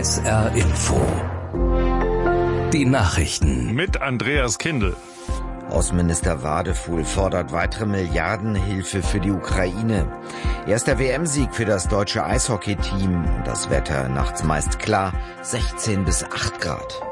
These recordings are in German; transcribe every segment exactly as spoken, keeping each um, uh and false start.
S R Info. Die Nachrichten mit Andreas Kindl. Außenminister Wadefuhl fordert weitere Milliardenhilfe für die Ukraine. Erster W M-Sieg für das deutsche Eishockeyteam und das Wetter nachts meist klar, sechzehn bis acht Grad.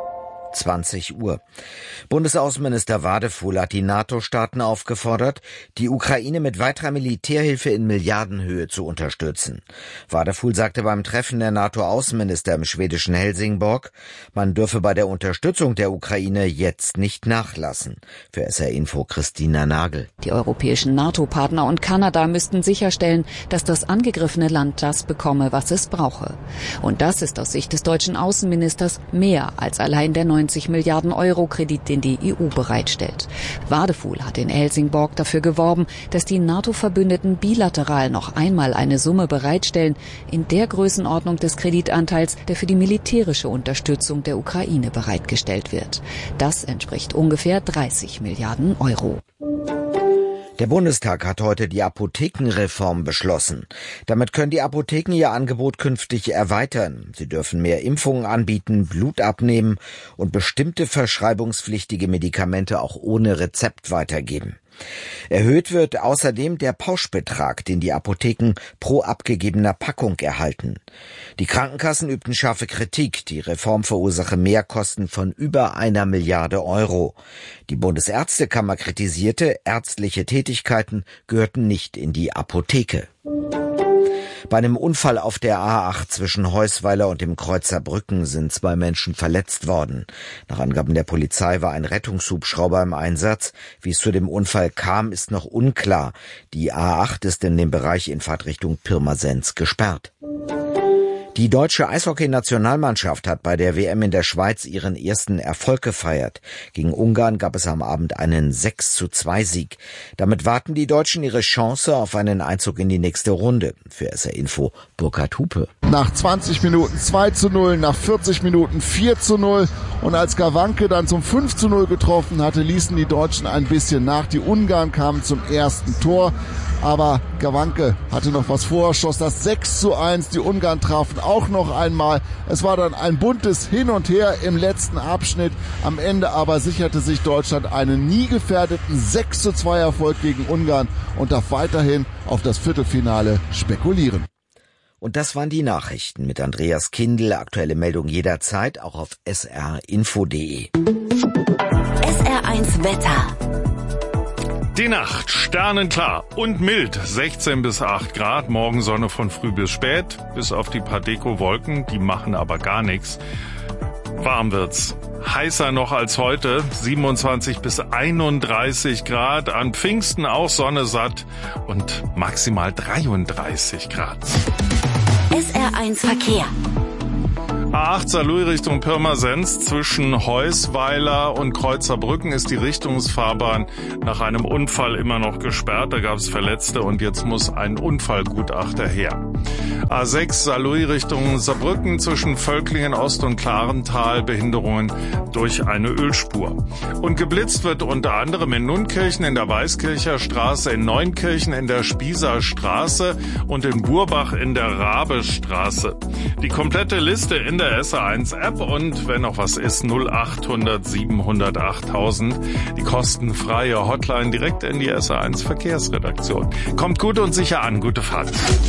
zwanzig Uhr. Bundesaußenminister Wadefuhl hat die NATO-Staaten aufgefordert, die Ukraine mit weiterer Militärhilfe in Milliardenhöhe zu unterstützen. Wadefuhl sagte beim Treffen der NATO-Außenminister im schwedischen Helsingborg, man dürfe bei der Unterstützung der Ukraine jetzt nicht nachlassen. Für S R Info Christina Nagel. Die europäischen NATO-Partner und Kanada müssten sicherstellen, dass das angegriffene Land das bekomme, was es brauche. Und das ist aus Sicht des deutschen Außenministers mehr als allein der neunzig Milliarden Euro Kredit, den die E U bereitstellt. Wadefuhl hat in Helsingborg dafür geworben, dass die NATO-Verbündeten bilateral noch einmal eine Summe bereitstellen, in der Größenordnung des Kreditanteils, der für die militärische Unterstützung der Ukraine bereitgestellt wird. Das entspricht ungefähr dreißig Milliarden Euro. Der Bundestag hat heute die Apothekenreform beschlossen. Damit können die Apotheken ihr Angebot künftig erweitern. Sie dürfen mehr Impfungen anbieten, Blut abnehmen und bestimmte verschreibungspflichtige Medikamente auch ohne Rezept weitergeben. Erhöht wird außerdem der Pauschbetrag, den die Apotheken pro abgegebener Packung erhalten. Die Krankenkassen übten scharfe Kritik. Die Reform verursache Mehrkosten von über einer Milliarde Euro. Die Bundesärztekammer kritisierte, ärztliche Tätigkeiten gehörten nicht in die Apotheke. Bei einem Unfall auf der A acht zwischen Heusweiler und dem Kreuzer Brücken sind zwei Menschen verletzt worden. Nach Angaben der Polizei war ein Rettungshubschrauber im Einsatz. Wie es zu dem Unfall kam, ist noch unklar. Die A acht ist in dem Bereich in Fahrtrichtung Pirmasens gesperrt. Die deutsche Eishockey-Nationalmannschaft hat bei der W M in der Schweiz ihren ersten Erfolg gefeiert. Gegen Ungarn gab es am Abend einen sechs zu zwei Sieg. Damit warten die Deutschen ihre Chance auf einen Einzug in die nächste Runde. Für S R Info Burkhard Hupe. Nach zwanzig Minuten zwei zu null, nach vierzig Minuten vier zu null und als Gawanke dann zum fünf zu null getroffen hatte, ließen die Deutschen ein bisschen nach. Die Ungarn kamen zum ersten Tor. Aber Gawanke hatte noch was vor, schoss das sechs zu eins. Die Ungarn trafen auch noch einmal. Es war dann ein buntes Hin und Her im letzten Abschnitt. Am Ende aber sicherte sich Deutschland einen nie gefährdeten sechs zu zwei Erfolg gegen Ungarn und darf weiterhin auf das Viertelfinale spekulieren. Und das waren die Nachrichten mit Andreas Kindl. Aktuelle Meldung jederzeit, auch auf s r info punkt d e. S R eins Wetter. Die Nacht sternenklar und mild, sechzehn bis acht Grad, morgen Sonne von früh bis spät, bis auf die paar Deko-Wolken, die machen aber gar nichts. Warm wird's. Heißer noch als heute, siebenundzwanzig bis einunddreißig Grad, an Pfingsten auch Sonne satt und maximal dreiunddreißig Grad. S R eins Verkehr. A acht Saarlouis Richtung Pirmasens zwischen Heusweiler und Kreuzer Brücken ist die Richtungsfahrbahn nach einem Unfall immer noch gesperrt. Da gab es Verletzte und jetzt muss ein Unfallgutachter her. A sechs Saarlouis Richtung Saarbrücken zwischen Völklingen Ost und Klarental Behinderungen durch eine Ölspur. Und geblitzt wird unter anderem in Nunkirchen in der Weißkircher Straße, in Neunkirchen in der Spießer Straße und in Burbach in der Rabestraße. Die komplette Liste in der S R eins App und wenn noch was ist, null acht hundert siebenhundert achttausend, die kostenfreie Hotline direkt in die S R eins Verkehrsredaktion. Kommt gut und sicher an, gute Fahrt.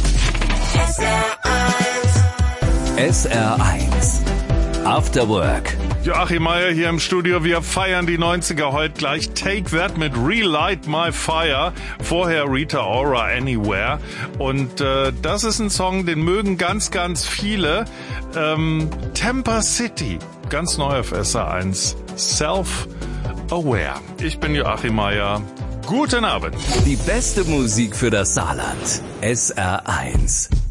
S R eins. S R eins. After Work. Joachim Meier hier im Studio. Wir feiern die neunziger heute gleich. Take That mit Relight My Fire. Vorher Rita Ora Anywhere. Und äh, das ist ein Song, den mögen ganz, ganz viele. Ähm, Temper City. Ganz neu auf S R eins. Self-Aware. Ich bin Joachim Meier. Guten Abend. Die beste Musik für das Saarland. S R eins.